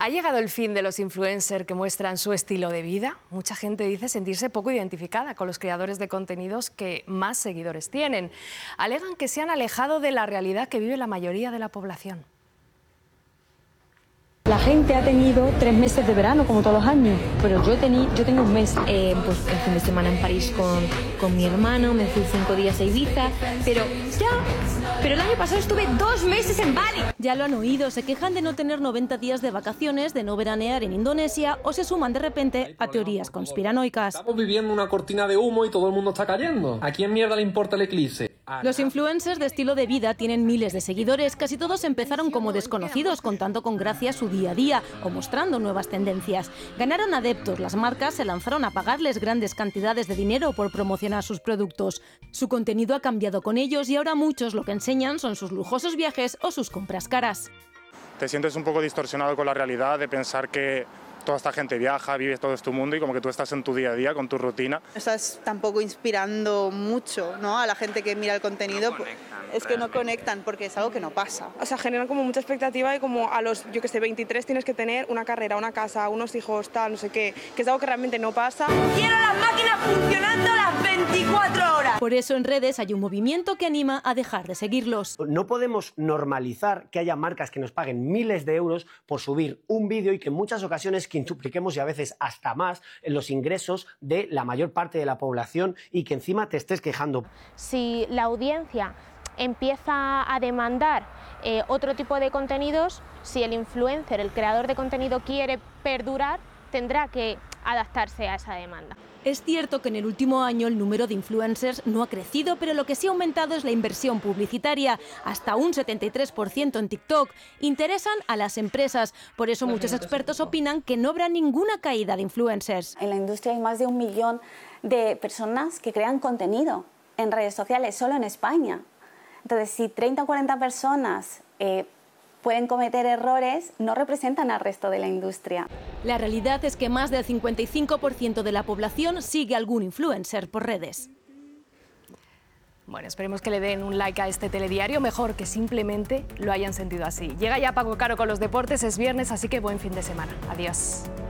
¿Ha llegado el fin de los influencers que muestran su estilo de vida? Mucha gente dice sentirse poco identificada con los creadores de contenidos que más seguidores tienen. Alegan que se han alejado de la realidad que vive la mayoría de la población. La gente ha tenido 3 meses de verano, como todos los años, pero yo tengo un mes. Pues el fin de semana en París con mi hermano, me fui 5 días a Ibiza, pero el año pasado estuve 2 meses en Bali. Ya lo han oído, se quejan de no tener 90 días de vacaciones, de no veranear en Indonesia o se suman de repente a teorías conspiranoicas. Estamos viviendo una cortina de humo y todo el mundo está cayendo. ¿A quién mierda le importa el eclipse? Los influencers de estilo de vida tienen miles de seguidores, casi todos empezaron como desconocidos, contando con gracia su día a día o mostrando nuevas tendencias. Ganaron adeptos, las marcas se lanzaron a pagarles grandes cantidades de dinero por promocionar sus productos. Su contenido ha cambiado con ellos y ahora muchos lo que enseñan son sus lujosos viajes o sus compras caras. Te sientes un poco distorsionado con la realidad de pensar que toda esta gente viaja, vive todo este mundo y como que tú estás en tu día a día con tu rutina. Estás tampoco inspirando mucho, ¿no?, a la gente que mira el contenido. Es que no conectan porque es algo que no pasa. O sea, generan como mucha expectativa y como a los, 23 tienes que tener una carrera, una casa, unos hijos, tal, no sé qué, que es algo que realmente no pasa. ¡Quiero las máquinas funcionando las 24 horas! Por eso en redes hay un movimiento que anima a dejar de seguirlos. No podemos normalizar que haya marcas que nos paguen miles de euros por subir un vídeo y que en muchas ocasiones quintupliquemos y a veces hasta más en los ingresos de la mayor parte de la población y que encima te estés quejando. Si la audiencia empieza a demandar otro tipo de contenidos, si el influencer, el creador de contenido quiere perdurar, tendrá que adaptarse a esa demanda. Es cierto que en el último año el número de influencers no ha crecido, pero lo que sí ha aumentado es la inversión publicitaria, hasta un 73% en TikTok. Interesan a las empresas, por eso muchos expertos opinan que no habrá ninguna caída de influencers. En la industria hay más de 1 millón de personas que crean contenido en redes sociales, solo en España. Entonces, si 30 o 40 personas pueden cometer errores, no representan al resto de la industria. La realidad es que más del 55% de la población sigue a algún influencer por redes. Bueno, esperemos que le den un like a este telediario, mejor que simplemente lo hayan sentido así. Llega ya Paco Caro con los deportes, es viernes, así que buen fin de semana. Adiós.